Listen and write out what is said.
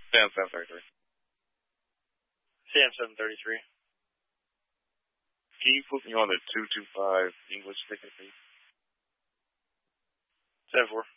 Sam 733. Sam 733. Can you put me on the 225 English ticket, please? 7-4.